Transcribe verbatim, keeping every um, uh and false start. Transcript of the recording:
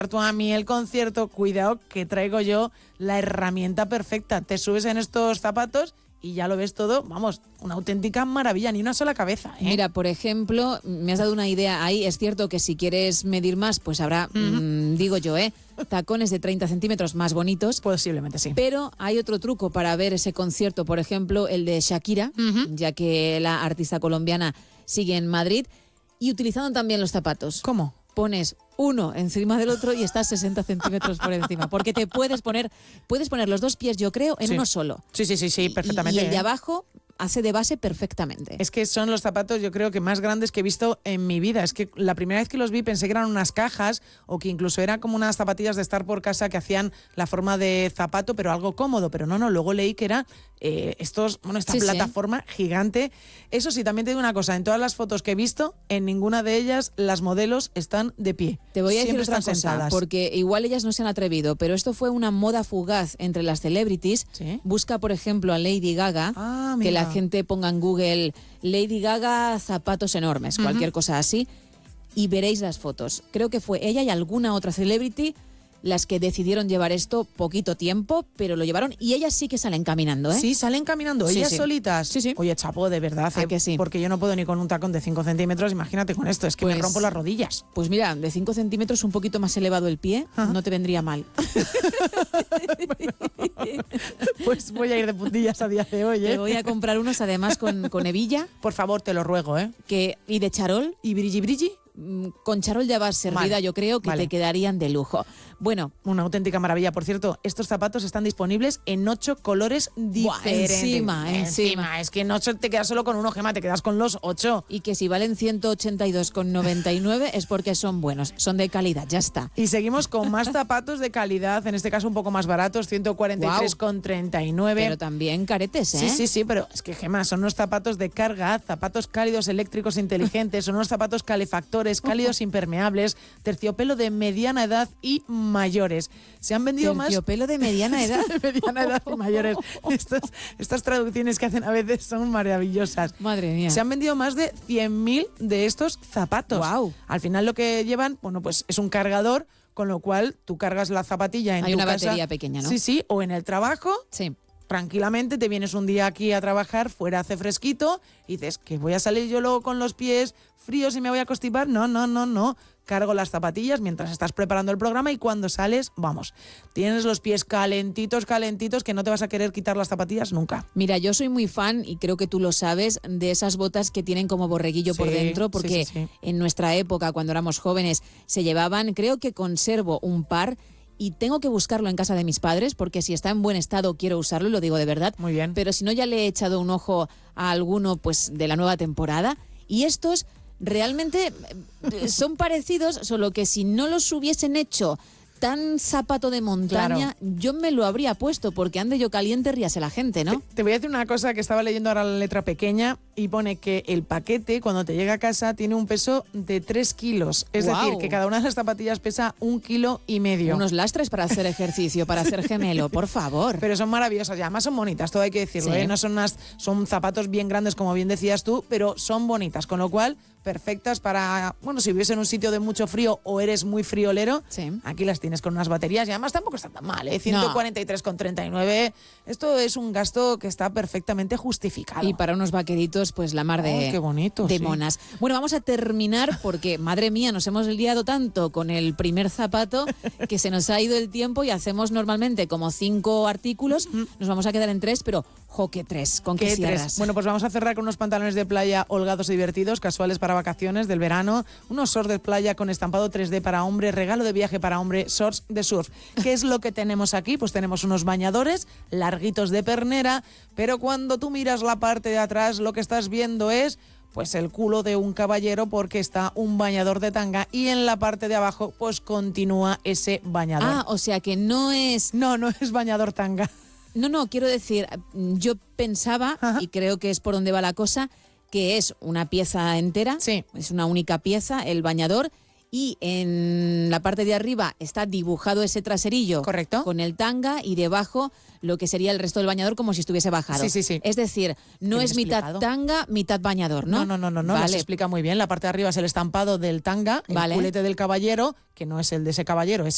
tú a mí el concierto, cuidado que traigo yo la herramienta perfecta. Te subes en estos zapatos y ya lo ves todo, vamos, una auténtica maravilla, ni una sola cabeza, ¿eh? Mira, por ejemplo, me has dado una idea ahí. Es cierto que si quieres medir más, pues habrá, uh-huh. mmm, digo yo, ¿eh? tacones de treinta centímetros más bonitos. Posiblemente sí. Pero hay otro truco para ver ese concierto, por ejemplo, el de Shakira, uh-huh. ya que la artista colombiana sigue en Madrid, y utilizando también los zapatos. ¿Cómo? Pones uno encima del otro y estás sesenta centímetros por encima, porque te puedes poner puedes poner los dos pies, yo creo, en sí. uno solo. Sí, sí, sí, sí, perfectamente. Y, y el de ¿eh? abajo hace de base perfectamente. Es que son los zapatos, yo creo que más grandes que he visto en mi vida. Es que la primera vez que los vi pensé que eran unas cajas o que incluso eran como unas zapatillas de estar por casa que hacían la forma de zapato, pero algo cómodo. Pero no, no, luego leí que era eh, estos, bueno, esta sí, plataforma sí. gigante. Eso sí, también te digo una cosa, en todas las fotos que he visto, en ninguna de ellas las modelos están de pie. Te voy a Siempre decir otra cosa, sentadas. Porque igual ellas no se han atrevido, pero esto fue una moda fugaz entre las celebrities. ¿Sí? Busca, por ejemplo, a Lady Gaga, ah, que la gente ponga en Google Lady Gaga zapatos enormes, uh-huh. cualquier cosa así, y veréis las fotos. Creo que fue ella y alguna otra celebrity las que decidieron llevar esto poquito tiempo, pero lo llevaron y ellas sí que salen caminando, ¿eh? Sí, salen caminando, sí, ellas sí. solitas. Sí, sí. Oye, chapo, de verdad, ¿A eh? que sí? Porque yo no puedo ni con un tacón de cinco centímetros, imagínate con esto, es que pues, me rompo las rodillas. Pues mira, de cinco centímetros un poquito más elevado el pie, ajá. no te vendría mal. Pues voy a ir de puntillas a día de hoy, ¿eh? Te voy a comprar unos además con, con hebilla. Por favor, te lo ruego, ¿eh? Que, y de charol. ¿Y brilli brilli? Con charol ya vas servida, vale, yo creo que vale. te quedarían de lujo. Bueno, una auténtica maravilla. Por cierto, estos zapatos están disponibles en ocho colores diferentes. Buah, encima, encima, encima. Es que en ocho te quedas solo con uno, Gemma, te quedas con los ocho. Y que si valen ciento ochenta y dos con noventa y nueve es porque son buenos, son de calidad, ya está. Y seguimos con más zapatos de calidad, en este caso un poco más baratos, ciento cuarenta y tres con treinta y nueve. Pero también caretes, ¿eh? Sí, sí, sí, pero es que, Gemma, son unos zapatos de carga, zapatos cálidos eléctricos inteligentes, son unos zapatos calefactores, cálidos impermeables, terciopelo de mediana edad y mayores. Se han vendido más... Terciopelo de mediana edad. de mediana edad y mayores. Estas, estas traducciones que hacen a veces son maravillosas. Madre mía. Se han vendido más de cien mil de estos zapatos. Wow. Al final lo que llevan, bueno, pues es un cargador, con lo cual tú cargas la zapatilla en Hay tu una casa. batería pequeña, ¿no? Sí, sí, o en el trabajo. Sí. Tranquilamente te vienes un día aquí a trabajar, fuera hace fresquito, y dices, ¿que voy a salir yo luego con los pies fríos y me voy a constipar? No, no, no, no. Cargo las zapatillas mientras estás preparando el programa y cuando sales, vamos, tienes los pies calentitos, calentitos, que no te vas a querer quitar las zapatillas nunca. Mira, yo soy muy fan, y creo que tú lo sabes, de esas botas que tienen como borreguillo sí, por dentro, porque sí, sí, sí. en nuestra época, cuando éramos jóvenes, se llevaban, creo que conservo un par, y tengo que buscarlo en casa de mis padres, porque si está en buen estado quiero usarlo, y lo digo de verdad. Muy bien. Pero si no, ya le he echado un ojo a alguno pues de la nueva temporada, y estos realmente son parecidos, solo que si no los hubiesen hecho tan zapato de montaña, claro. yo me lo habría puesto, porque ande yo caliente, ríase la gente, ¿no? Te, te voy a decir una cosa que estaba leyendo ahora la letra pequeña y pone que el paquete, cuando te llega a casa, tiene un peso de tres kilos. Es wow. decir, que cada una de las zapatillas pesa un kilo y medio. Unos lastres para hacer ejercicio, para hacer gemelo, por favor. Pero son maravillosas y además son bonitas, todo hay que decirlo, sí. ¿eh? No son unas, son zapatos bien grandes, como bien decías tú, pero son bonitas, con lo cual perfectas para, bueno, si vives en un sitio de mucho frío o eres muy friolero, sí. aquí las tienes con unas baterías y además tampoco están tan mal, ¿eh? ciento cuarenta y tres con treinta y nueve, esto es un gasto que está perfectamente justificado. Y para unos vaqueritos, pues la mar de, oh, qué bonito, de sí. monas. Bueno, vamos a terminar porque, madre mía, nos hemos liado tanto con el primer zapato que se nos ha ido el tiempo y hacemos normalmente como cinco artículos, nos vamos a quedar en tres, pero jo, ¿qué tres? ¿Con qué, qué cierras? Tres? Bueno, pues vamos a cerrar con unos pantalones de playa holgados y divertidos, casuales para vacaciones del verano, unos shorts de playa con estampado tres D para hombre, regalo de viaje para hombre, shorts de surf. ¿Qué es lo que tenemos aquí? Pues tenemos unos bañadores larguitos de pernera, pero cuando tú miras la parte de atrás lo que estás viendo es pues el culo de un caballero, porque está un bañador de tanga y en la parte de abajo pues continúa ese bañador. Ah, o sea que no es... No, no es bañador tanga. No, no, quiero decir, yo pensaba, Ajá. y creo que es por donde va la cosa, que es una pieza entera, sí. es una única pieza, el bañador, y en la parte de arriba está dibujado ese traserillo. Correcto. Con el tanga y debajo lo que sería el resto del bañador como si estuviese bajado. Sí, sí, sí. Es decir, no es mitad tanga, mitad bañador, ¿no? No, no, no, no, no. Vale. Se explica muy bien. La parte de arriba es el estampado del tanga, el vale. culete del caballero, que no es el de ese caballero, es